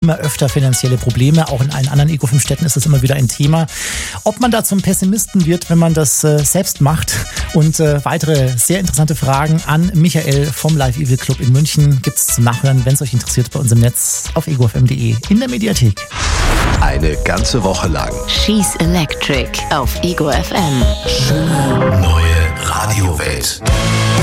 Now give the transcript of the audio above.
immer öfter finanzielle Probleme. Auch in allen anderen Ego 5 Städten ist das immer wieder ein Thema. Ob man da zum Pessimisten wird, wenn man das selbst macht, und weitere sehr interessante Fragen an Michael vom Live Evil Club in München gibt's zum Nachhören, wenn es euch interessiert, bei uns im Netz auf egofm.de in der Mediathek. Eine ganze Woche lang She's Electric auf Ego FM. schöne neue Radiowelt.